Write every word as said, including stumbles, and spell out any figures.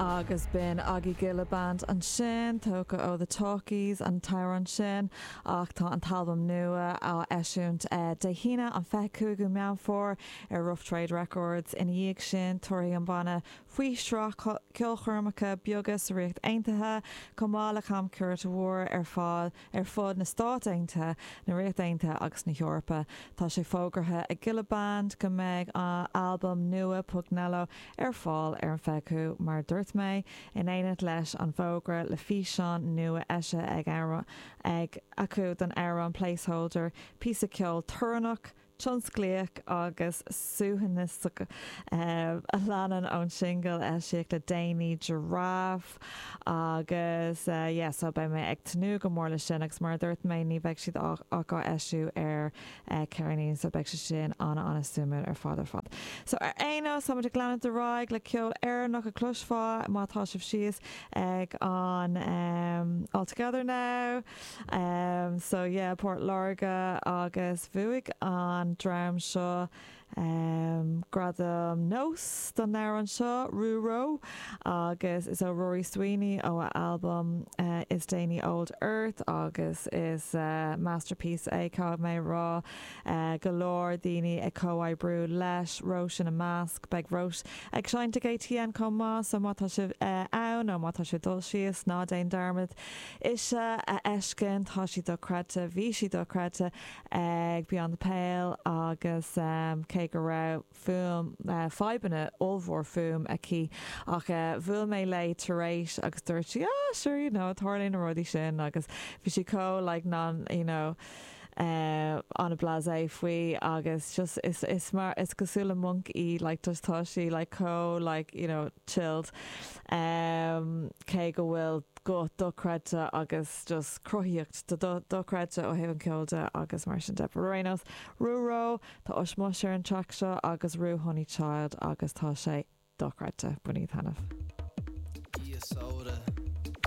agus bin Aggie Gilla Band an sin tóca ó the Talkies an Tyrone sin ach tá an talbam nua á eisiúnt uh, de hína an feicú go meán fór ar Rough Trade Records in dhéag sin tuairí an bana faoi srá ceolchormacha beagas riocht aontaithe comála cham cuairt mhór ar fád ar fád na stát aontaithe na riocht aontaithe agus na Eorpa. Tá sé fógartha a Gilla Band go méid an album nua Pugnello ar fáil ar an feicú mar dúirt mé in éad leis an bhógra le físeán nua eise ag air ag acu don air an placeholder písa ceol turnach Tionsclaíoch agus suúhannas uh, a leanan ón single eisiach le Daoine Giraffe agus uh, yes, so bei mé ag tanú go mór le sin agus mar dúirt mé ní bheith siad aá eisiú ar uh, Ceirnín so bheith sin anna anna sumúil ar fád ar fád. So ar éana sama de glanad de ráig le ceol ar nach a clusfá mátá sibh sios ag an um, All Together Now um, so yeah, Port Larga agus bhuaigh an Dram seo um, gradam nós don náir an seo Rúró agus is ó Rory Sweeney ó album uh, is Daoine Old Earth agus is uh, masterpiece é cá mé rá uh, golóir daoine ag comhaid brú leis Rois in a Mask beag Rois ag seinte G T N comá so mátá si uh, ann ó mátá si dul sios ná Déan Dermot is uh, a eiscin tá si do creta bhí si do creta ag Beyond the Pale agus um, cé go ra fum uh, fibanna ómhór fum a cí ach uh, bhfuil mé le taréis agus dúirt si ah sure you know tharlaín a rudí sin agus bhí si có like non you know Uh, an a blasé faoi agus just is is mar is cosúla monk í like just tá si like có like you know chilled um cé go bhfuil go docreta agus just croíocht do docreta ó hean ceolda agus mar sin de Reinos Rúró tá osmó sé an teach seo agus Rú Honey Child agus tá sé docreta buní tanmh. Soda